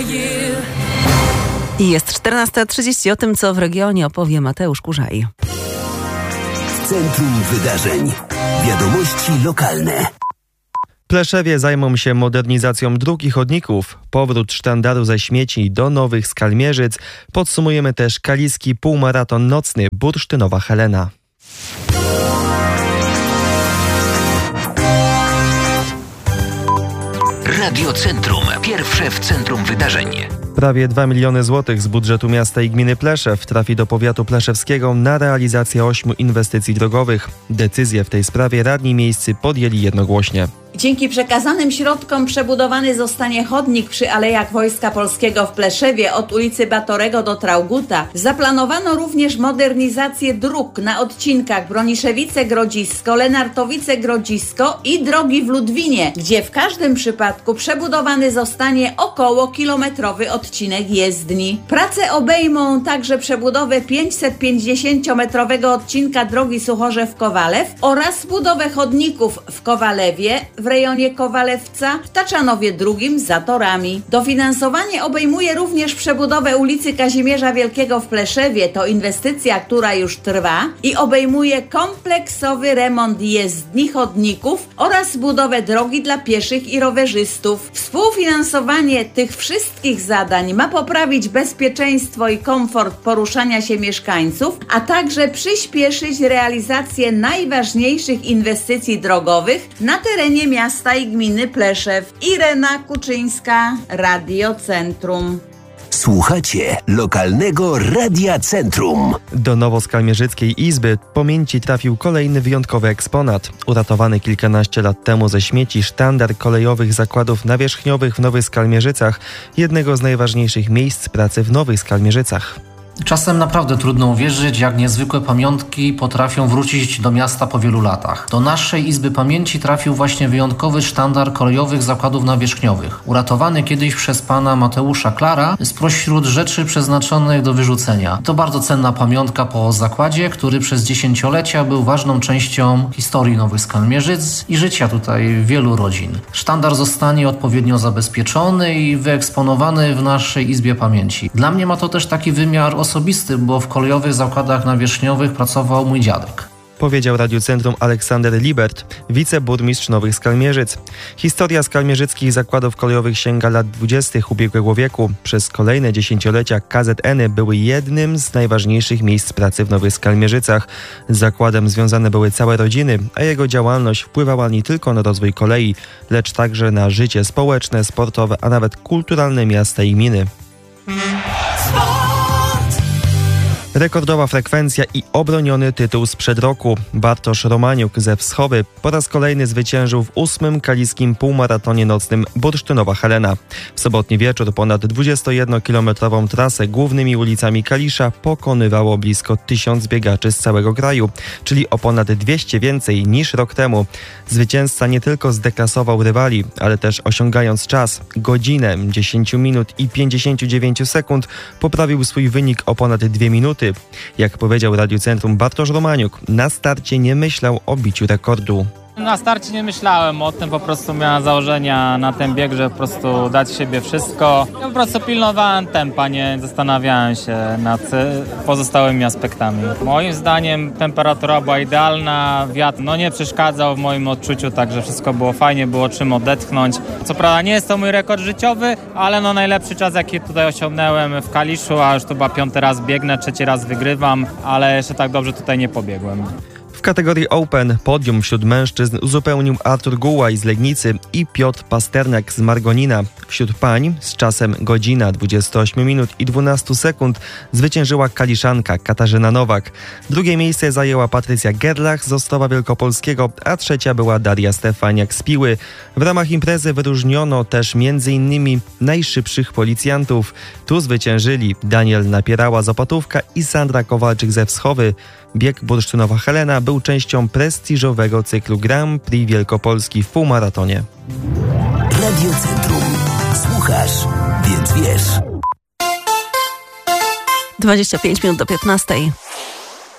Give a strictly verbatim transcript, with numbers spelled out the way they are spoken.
I jest czternasta trzydzieści. O tym, co w regionie, opowie Mateusz Kurzaj. W centrum wydarzeń. Wiadomości lokalne. Pleszewie zajmą się modernizacją dróg i chodników. Powrót sztandaru ze śmieci do Nowych Skalmierzyc. Podsumujemy też kaliski półmaraton nocny Bursztynowa Helena. Radio Centrum. Pierwsze w centrum wydarzeń. Prawie dwa miliony złotych z budżetu miasta i gminy Pleszew trafi do powiatu pleszewskiego na realizację ośmiu inwestycji drogowych. Decyzję w tej sprawie radni miejscy podjęli jednogłośnie. Dzięki przekazanym środkom przebudowany zostanie chodnik przy Alejach Wojska Polskiego w Pleszewie od ulicy Batorego do Trauguta. Zaplanowano również modernizację dróg na odcinkach Broniszewice-Grodzisko, Lenartowice-Grodzisko i drogi w Ludwinie, gdzie w każdym przypadku przebudowany zostanie około kilometrowy odcinek jezdni. Prace obejmą także przebudowę pięćsetpięćdziesięciometrowego odcinka drogi Suchorzew-Kowalew oraz budowę chodników w Kowalewie, w rejonie Kowalewca, w Taczanowie drugim za torami. Dofinansowanie obejmuje również przebudowę ulicy Kazimierza Wielkiego w Pleszewie. To inwestycja, która już trwa i obejmuje kompleksowy remont jezdni, chodników oraz budowę drogi dla pieszych i rowerzystów. Współfinansowanie tych wszystkich zadań ma poprawić bezpieczeństwo i komfort poruszania się mieszkańców, a także przyspieszyć realizację najważniejszych inwestycji drogowych na terenie miasta i gminy Pleszew. Irena Kuczyńska, Radio Centrum. Słuchacie lokalnego Radia Centrum. Do Nowoskalmierzyckiej Izby Pamięci trafił kolejny wyjątkowy eksponat. Uratowany kilkanaście lat temu ze śmieci sztandar kolejowych zakładów nawierzchniowych w Nowych Skalmierzycach, jednego z najważniejszych miejsc pracy w Nowych Skalmierzycach. Czasem naprawdę trudno uwierzyć, jak niezwykłe pamiątki potrafią wrócić do miasta po wielu latach. Do naszej Izby Pamięci trafił właśnie wyjątkowy sztandar kolejowych zakładów nawierzchniowych, uratowany kiedyś przez pana Mateusza Klara spośród rzeczy przeznaczonych do wyrzucenia. To bardzo cenna pamiątka po zakładzie, który przez dziesięciolecia był ważną częścią historii Nowych Skalmierzyc i życia tutaj wielu rodzin. Sztandar zostanie odpowiednio zabezpieczony i wyeksponowany w naszej Izbie Pamięci. Dla mnie ma to też taki wymiar osobisty, bo w kolejowych zakładach nawierzchniowych pracował mój dziadek. Powiedział Radiu Centrum Aleksander Libert, wiceburmistrz Nowych Skalmierzyc. Historia skalmierzyckich zakładów kolejowych sięga lat dwudziestych ubiegłego wieku. Przez kolejne dziesięciolecia K Z N-y były jednym z najważniejszych miejsc pracy w Nowych Skalmierzycach. Z zakładem związane były całe rodziny, a jego działalność wpływała nie tylko na rozwój kolei, lecz także na życie społeczne, sportowe, a nawet kulturalne miasta i gminy. Rekordowa frekwencja i obroniony tytuł sprzed roku. Bartosz Romaniuk ze Wschowy po raz kolejny zwyciężył w ósmym kaliskim półmaratonie nocnym Bursztynowa Helena. W sobotni wieczór ponad dwudziestojednokilometrową trasę głównymi ulicami Kalisza pokonywało blisko tysiąc biegaczy z całego kraju, czyli o ponad dwieście więcej niż rok temu. Zwycięzca nie tylko zdeklasował rywali, ale też osiągając czas, godzinę, dziesięć minut i pięćdziesiąt dziewięć sekund, poprawił swój wynik o ponad dwie minuty. Jak powiedział Radiu Centrum Bartosz Romaniuk, na starcie nie myślał o biciu rekordu. Na starcie nie myślałem o tym, po prostu miałem założenia na ten bieg, że po prostu dać siebie wszystko. Ja po prostu pilnowałem tempa, nie zastanawiałem się nad pozostałymi aspektami. Moim zdaniem temperatura była idealna, wiatr no nie przeszkadzał w moim odczuciu, także wszystko było fajnie, było czym odetchnąć. Co prawda nie jest to mój rekord życiowy, ale no najlepszy czas, jaki tutaj osiągnąłem w Kaliszu, a już to chyba piąty raz biegnę, trzeci raz wygrywam, ale jeszcze tak dobrze tutaj nie pobiegłem. W kategorii Open podium wśród mężczyzn uzupełnił Artur Gułaj z Legnicy i Piotr Pasternak z Margonina. Wśród pań z czasem godzina dwadzieścia osiem minut i dwanaście sekund zwyciężyła Kaliszanka Katarzyna Nowak. Drugie miejsce zajęła Patrycja Gerlach z Ostrowa Wielkopolskiego, a trzecia była Daria Stefaniak z Piły. W ramach imprezy wyróżniono też m.in. najszybszych policjantów. Tu zwyciężyli Daniel Napierała z Opatówka i Sandra Kowalczyk ze Wschowy. Bieg Bursztynowa Helena był częścią prestiżowego cyklu Grand Prix Wielkopolski w półmaratonie. Radio Centrum. Słuchasz, więc wiesz. dwadzieścia pięć minut do piętnastej.